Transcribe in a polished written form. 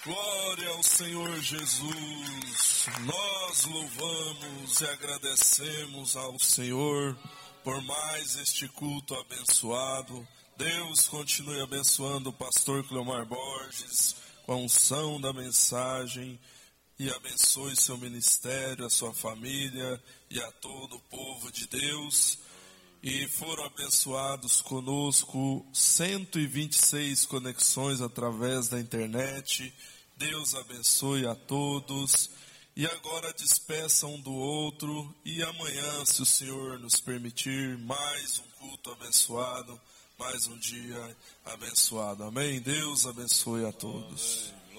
Glória ao Senhor Jesus. Nós louvamos e agradecemos ao Senhor por mais este culto abençoado. Deus continue abençoando o pastor Cleomar Borges com a unção da mensagem e abençoe seu ministério, a sua família e a todo o povo de Deus. E foram abençoados conosco 126 conexões através da internet. Deus abençoe a todos. E agora despeça um do outro. E amanhã, se o Senhor nos permitir, mais um culto abençoado, mais um dia abençoado. Amém? Deus abençoe a todos.